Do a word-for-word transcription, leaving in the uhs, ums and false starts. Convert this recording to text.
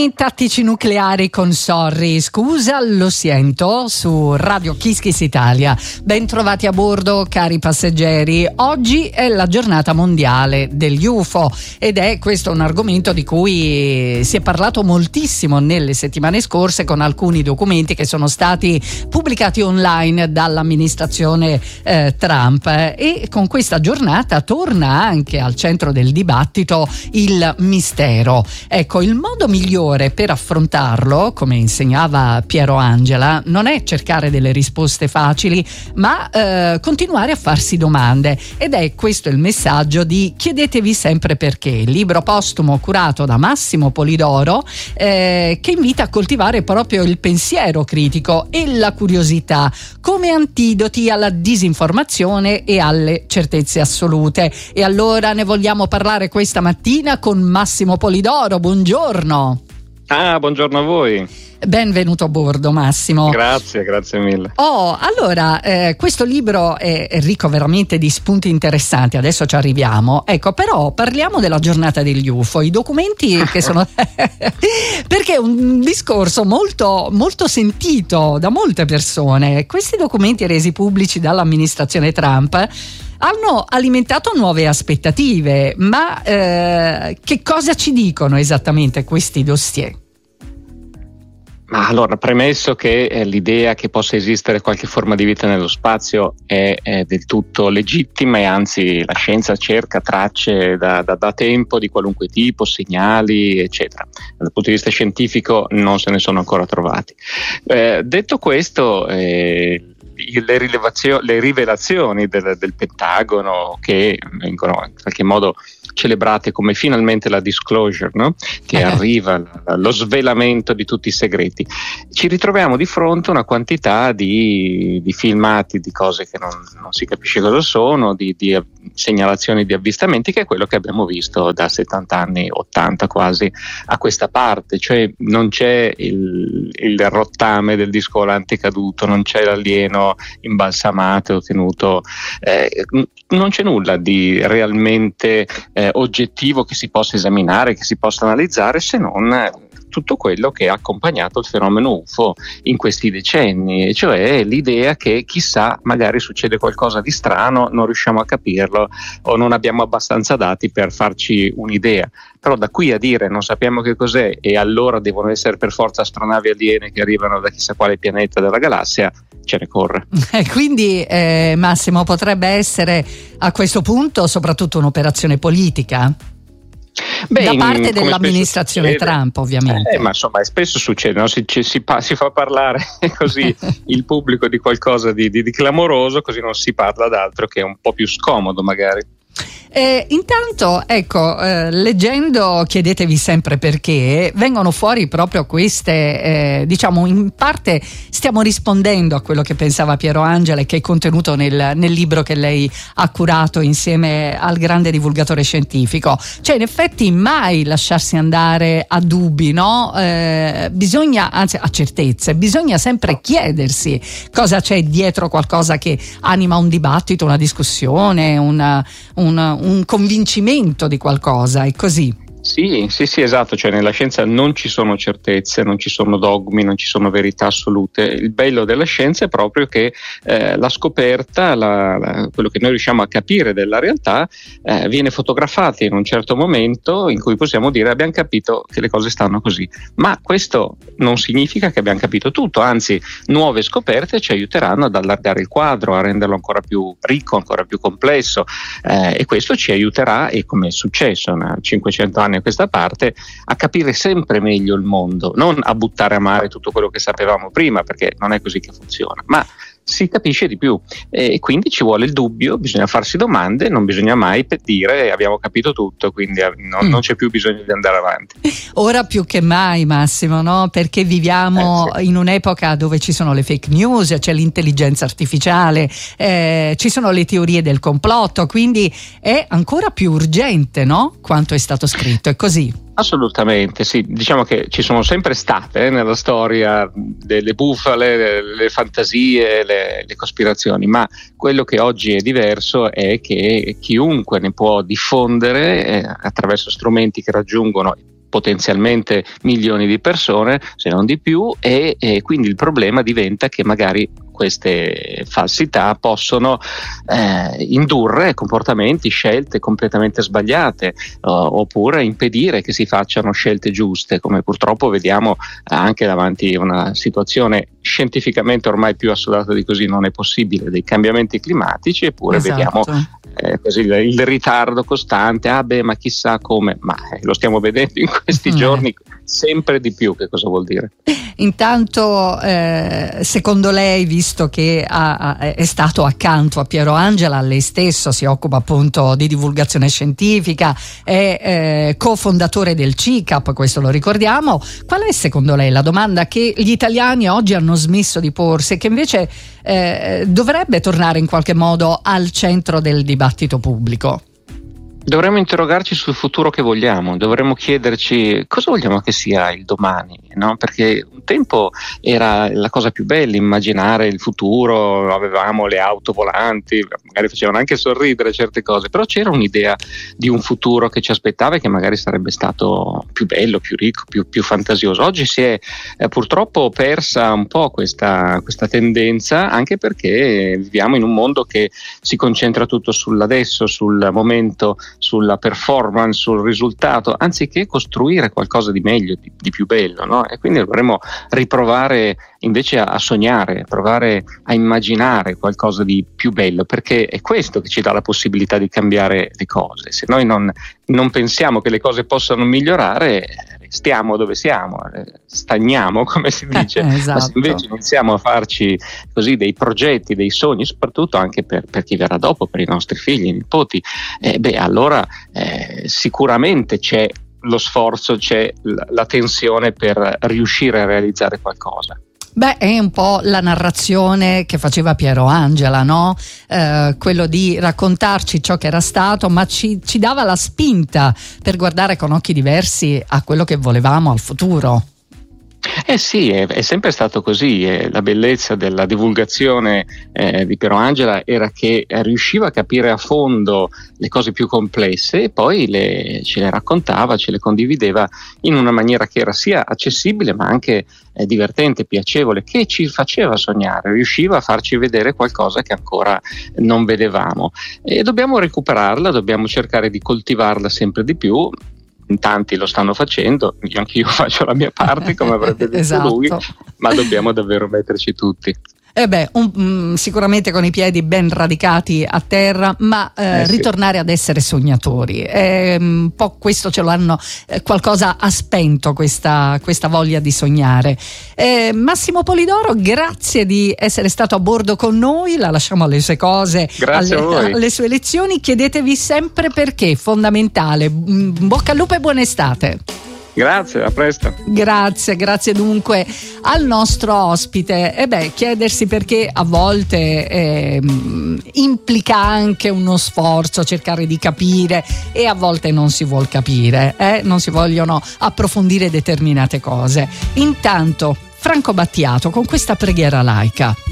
Piani tattici nucleari con Sorry, scusa, lo sento, su Radio Kiss Kiss Italia. Ben trovati a bordo, cari passeggeri. Oggi è la giornata mondiale degli U F O ed è questo un argomento di cui si è parlato moltissimo nelle settimane scorse, con alcuni documenti che sono stati pubblicati online dall'amministrazione eh, Trump, e con questa giornata torna anche al centro del dibattito il mistero. Ecco, il modo migliore per affrontarlo, come insegnava Piero Angela, non è cercare delle risposte facili, ma eh, continuare a farsi domande, ed è questo il messaggio di Chiedetevi sempre perché, il libro postumo curato da Massimo Polidoro, eh, che invita a coltivare proprio il pensiero critico e la curiosità come antidoti alla disinformazione e alle certezze assolute. E allora ne vogliamo parlare questa mattina con Massimo Polidoro. Buongiorno. Ah, buongiorno a voi. Benvenuto a bordo, Massimo. Grazie, grazie mille. Oh, allora, eh, questo libro è ricco veramente di spunti interessanti, adesso ci arriviamo. Ecco, però parliamo della giornata degli U F O, i documenti che sono perché è un discorso molto, molto sentito da molte persone. Questi documenti resi pubblici dall'amministrazione Trump hanno alimentato nuove aspettative, ma eh, che cosa ci dicono esattamente questi dossier? Ma allora, premesso che eh, l'idea che possa esistere qualche forma di vita nello spazio è, è del tutto legittima, e anzi la scienza cerca tracce da, da, da tempo di qualunque tipo, segnali eccetera. Dal punto di vista scientifico non se ne sono ancora trovati. Eh, detto questo, eh, le, rilevazio- le rivelazioni del, del Pentagono, che vengono in qualche modo celebrate come finalmente la disclosure, no? Che arriva lo svelamento di tutti i segreti, ci ritroviamo di fronte a una quantità di, di filmati, di cose che non, non si capisce cosa sono, di, di segnalazioni di avvistamenti, che è quello che abbiamo visto da settanta anni, ottanta quasi a questa parte. Cioè non c'è il, il rottame del disco volante caduto, non c'è l'alieno imbalsamato e ottenuto, eh, non c'è nulla di realmente eh, oggettivo che si possa esaminare, che si possa analizzare, se non tutto quello che ha accompagnato il fenomeno U F O in questi decenni, cioè l'idea che chissà, magari succede qualcosa di strano, non riusciamo a capirlo o non abbiamo abbastanza dati per farci un'idea. Però da qui a dire non sappiamo che cos'è e allora devono essere per forza astronavi aliene che arrivano da chissà quale pianeta della galassia, ce ne corre. Quindi eh, Massimo, potrebbe essere a questo punto soprattutto un'operazione politica? Beh, da parte dell'amministrazione Trump, ovviamente. Eh, ma insomma, spesso succede, no? si, ci, si, pa- si fa parlare così il pubblico di qualcosa di, di, di clamoroso, così non si parla d'altro che è un po' più scomodo magari. Eh, intanto, ecco, eh, leggendo Chiedetevi sempre perché, vengono fuori proprio queste, eh, diciamo, in parte stiamo rispondendo a quello che pensava Piero Angela e che è contenuto nel, nel libro che lei ha curato insieme al grande divulgatore scientifico. Cioè, in effetti, mai lasciarsi andare a dubbi, no? Eh, bisogna, anzi, a certezze, bisogna sempre chiedersi cosa c'è dietro, qualcosa che anima un dibattito, una discussione, una, una un convincimento di qualcosa, è così. Sì, sì, sì, esatto, cioè nella scienza non ci sono certezze, non ci sono dogmi, non ci sono verità assolute. Il bello della scienza è proprio che eh, la scoperta, la, la, quello che noi riusciamo a capire della realtà eh, viene fotografata in un certo momento in cui possiamo dire abbiamo capito che le cose stanno così, ma questo non significa che abbiamo capito tutto, anzi nuove scoperte ci aiuteranno ad allargare il quadro, a renderlo ancora più ricco, ancora più complesso, eh, e questo ci aiuterà, e come è successo da cinquecento anni a questa parte, a capire sempre meglio il mondo, non a buttare a mare tutto quello che sapevamo prima, perché non è così che funziona, ma si capisce di più, e quindi ci vuole il dubbio, bisogna farsi domande, non bisogna mai dire abbiamo capito tutto, quindi non, mm. non c'è più bisogno di andare avanti. Ora più che mai, Massimo, no? Perché viviamo eh, sì. in un'epoca dove ci sono le fake news, c'è l'intelligenza artificiale, eh, ci sono le teorie del complotto, quindi è ancora più urgente, no? Quanto è stato scritto, è così. Assolutamente, sì, diciamo che ci sono sempre state eh, nella storia delle bufale, le, le fantasie, le, le cospirazioni, ma quello che oggi è diverso è che chiunque ne può diffondere eh, attraverso strumenti che raggiungono potenzialmente milioni di persone, se non di più, e, e quindi il problema diventa che magari queste falsità possono eh, indurre comportamenti, scelte completamente sbagliate, uh, oppure impedire che si facciano scelte giuste, come purtroppo vediamo anche davanti a una situazione scientificamente ormai più assodata di così non è possibile, dei cambiamenti climatici, eppure esatto. vediamo eh, così il, il ritardo costante, ah beh ma chissà come, ma eh, lo stiamo vedendo in questi giorni sempre di più. Che cosa vuol dire? Intanto eh, secondo lei, visto che ha, ha, è stato accanto a Piero Angela, lei stesso si occupa appunto di divulgazione scientifica, è eh, cofondatore del C I C A P, questo lo ricordiamo, qual è secondo lei la domanda che gli italiani oggi hanno smesso di porsi e che invece eh, dovrebbe tornare in qualche modo al centro del dibattito pubblico? Dovremmo interrogarci sul futuro che vogliamo, dovremmo chiederci cosa vogliamo che sia il domani, no? Perché un tempo era la cosa più bella, immaginare il futuro, avevamo le auto volanti, magari facevano anche sorridere certe cose, però c'era un'idea di un futuro che ci aspettava e che magari sarebbe stato più bello, più ricco, più, più fantasioso. Oggi si è eh, purtroppo persa un po' questa, questa tendenza, anche perché viviamo in un mondo che si concentra tutto sull'adesso, sul momento, sulla performance, sul risultato, anziché costruire qualcosa di meglio, di, di più bello, no? E quindi dovremmo riprovare invece a, a sognare, provare a immaginare qualcosa di più bello, perché è questo che ci dà la possibilità di cambiare le cose. Se noi non, non pensiamo che le cose possano migliorare, stiamo dove siamo, stagniamo come si dice. Eh, esatto. Ma se invece iniziamo a farci così dei progetti, dei sogni, soprattutto anche per, per chi verrà dopo, per i nostri figli, i nipoti, eh, beh allora eh, sicuramente c'è lo sforzo, c'è la, la tensione per riuscire a realizzare qualcosa. Beh, è un po' la narrazione che faceva Piero Angela, no? Eh, quello di raccontarci ciò che era stato, ma ci, ci dava la spinta per guardare con occhi diversi a quello che volevamo, al futuro. Eh sì, è, è sempre stato così. Eh, la bellezza della divulgazione eh, di Piero Angela era che eh, riusciva a capire a fondo le cose più complesse e poi le, ce le raccontava, ce le condivideva in una maniera che era sia accessibile ma anche eh, divertente, piacevole, che ci faceva sognare, riusciva a farci vedere qualcosa che ancora non vedevamo. E dobbiamo recuperarla, dobbiamo cercare di coltivarla sempre di più. In tanti lo stanno facendo, io anch'io faccio la mia parte come avrebbe detto esatto. lui, ma dobbiamo davvero metterci tutti. Eh beh, un, um, sicuramente con i piedi ben radicati a terra, ma eh, eh sì. ritornare ad essere sognatori. Eh, un po' questo ce lo hanno, eh, qualcosa ha spento questa, questa voglia di sognare. Eh, Massimo Polidoro, grazie di essere stato a bordo con noi, la lasciamo alle sue cose, grazie alle, a voi. alle sue lezioni, chiedetevi sempre perché, fondamentale. Bocca al lupo e buona estate. Grazie, a presto. Grazie, grazie dunque al nostro ospite. E beh, chiedersi perché a volte eh, implica anche uno sforzo cercare di capire e a volte non si vuol capire, eh? non si vogliono approfondire determinate cose. Intanto Franco Battiato con questa preghiera laica.